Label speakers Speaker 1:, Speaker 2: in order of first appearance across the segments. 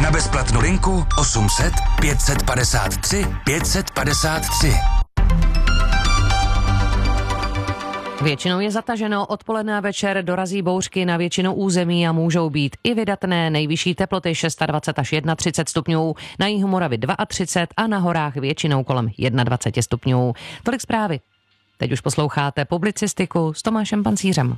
Speaker 1: Na bezplatnou linku 800 553 553.
Speaker 2: Většinou je zataženo, odpoledne a večer dorazí bouřky na většinu území a můžou být i vydatné. Nejvyšší teploty 26 až 31 stupňů, na jihu Moravy 32 a na horách většinou kolem 21 stupňů. Tolik zprávy. Teď už posloucháte publicistiku s Tomášem Pancířem.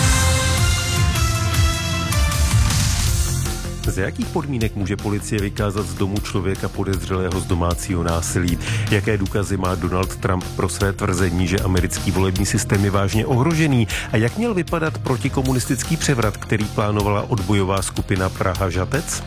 Speaker 3: Za jakých podmínek může policie vykázat z domu člověka podezřelého z domácího násilí? Jaké důkazy má Donald Trump pro své tvrzení, že americký volební systém je vážně ohrožený? A jak měl vypadat protikomunistický převrat, který plánovala odbojová skupina Praha-Žatec?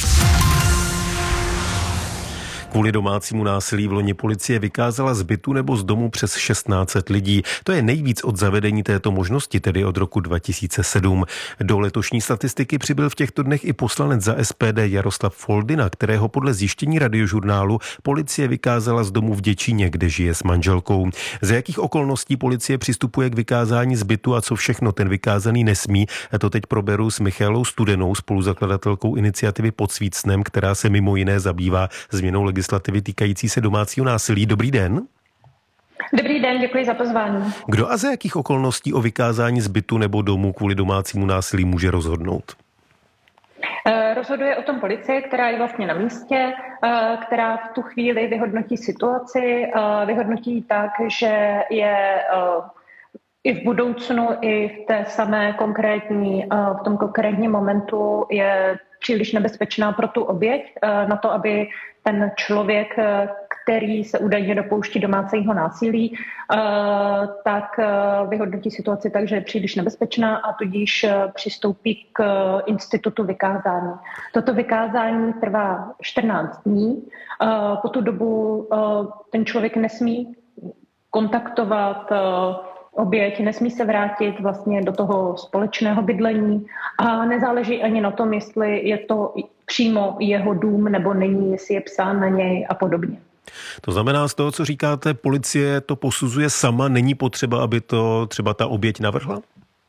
Speaker 3: Kvůli domácímu násilí v loni policie vykázala z bytu nebo z domu přes 1600 lidí. To je nejvíc od zavedení této možnosti, tedy od roku 2007. Do letošní statistiky přibyl v těchto dnech i poslanec za SPD Jaroslav Foldyna, kterého podle zjištění Radiožurnálu policie vykázala z domu v Děčíně, kde žije s manželkou. Za jakých okolností policie přistupuje k vykázání z bytu a co všechno ten vykázaný nesmí, to teď proberu s Michaelou Studenou, spoluzakladatelkou iniciativy Pod svícnem, která se mimo jiné zabývá změnou legislativy týkající se domácího násilí. Dobrý den.
Speaker 4: Dobrý den, děkuji za pozvání.
Speaker 3: Kdo a za jakých okolností o vykázání z bytu nebo domu kvůli domácímu násilí může rozhodnout?
Speaker 4: Rozhoduje o tom policie, která je vlastně na místě, která v tu chvíli vyhodnotí situaci, vyhodnotí tak, že je i v budoucnu, i v té samé konkrétní, v tom konkrétním momentu je příliš nebezpečná pro tu oběť, na to, aby ten člověk, který se údajně dopouští domácího násilí, tak vyhodnotí situaci tak, že je příliš nebezpečná a tudíž přistoupí k institutu vykázání. Toto vykázání trvá 14 dní. Po tu dobu ten člověk nesmí kontaktovat oběť, nesmí se vrátit vlastně do toho společného bydlení a nezáleží ani na tom, jestli je to přímo jeho dům nebo není, jestli je psán na něj a podobně.
Speaker 3: To znamená, z toho, co říkáte, policie to posuzuje sama, není potřeba, aby to třeba ta oběť navrhla?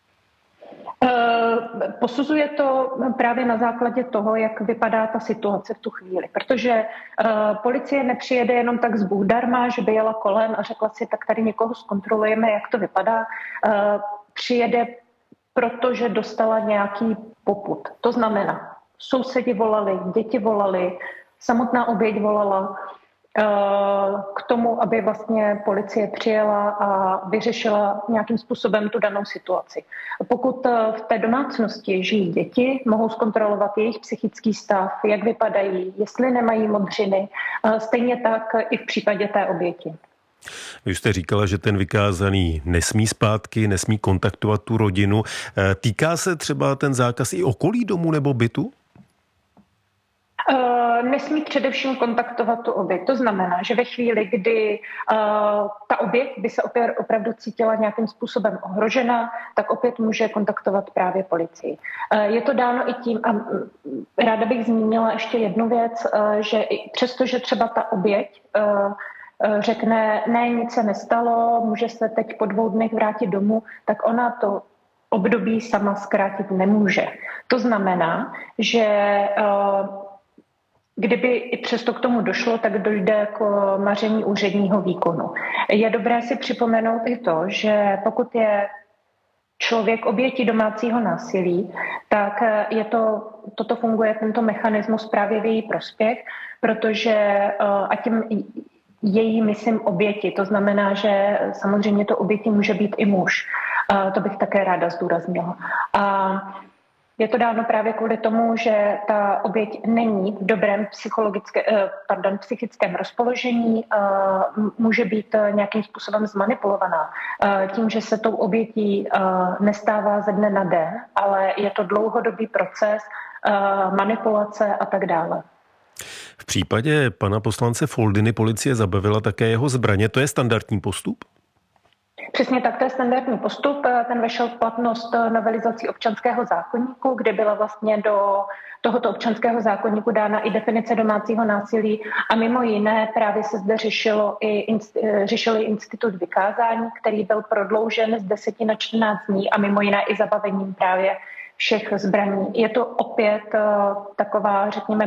Speaker 4: Posuzuje to právě na základě toho, jak vypadá ta situace v tu chvíli, protože policie nepřijede jenom tak z Bůh darma, že by jela kolem a řekla si, tak tady někoho zkontrolujeme, jak to vypadá. Přijede, protože dostala nějaký popud. To znamená, sousedi volali, děti volali, samotná oběť volala k tomu, aby vlastně policie přijela a vyřešila nějakým způsobem tu danou situaci. Pokud v té domácnosti žijí děti, mohou zkontrolovat jejich psychický stav, jak vypadají, jestli nemají modřiny, stejně tak i v případě té oběti.
Speaker 3: Vy jste říkala, že ten vykázaný nesmí zpátky, nesmí kontaktovat tu rodinu. Týká se třeba ten zákaz i okolí domu nebo bytu?
Speaker 4: Nesmí především kontaktovat tu oběť. To znamená, že ve chvíli, kdy ta oběť by se opět opravdu cítila nějakým způsobem ohrožena, tak opět může kontaktovat právě policii. Je to dáno i tím, a ráda bych zmínila ještě jednu věc, že přestože třeba ta oběť řekne, ne, nic se nestalo, může se teď po 2 dnech vrátit domů, tak ona to období sama zkrátit nemůže. To znamená, že kdyby i přesto k tomu došlo, tak dojde k maření úředního výkonu. Je dobré si připomenout i to, že pokud je člověk obětí domácího násilí, tak toto funguje, tento mechanismus právě v její prospěch, protože a tím její, myslím, oběti. To znamená, že samozřejmě to oběti může být i muž. To bych také ráda zdůraznila. A je to dáno právě kvůli tomu, že ta oběť není v dobrém psychickém rozpoložení, může být nějakým způsobem zmanipulovaná. Tím, že se tou obětí nestává ze dne na den, ale je to dlouhodobý proces manipulace a tak dále.
Speaker 3: V případě pana poslance Foldyny policie zabavila také jeho zbraně. To je standardní postup?
Speaker 4: Přesně tak, to je standardní postup. Ten vešel v platnost novelizací občanského zákoníku, kde byla vlastně do tohoto občanského zákoníku dána i definice domácího násilí a mimo jiné právě se zde řešil institut vykázání, který byl prodloužen z 10 na 14 dní a mimo jiné i zabavením právě všech zbraní. Je to opět taková, řekněme,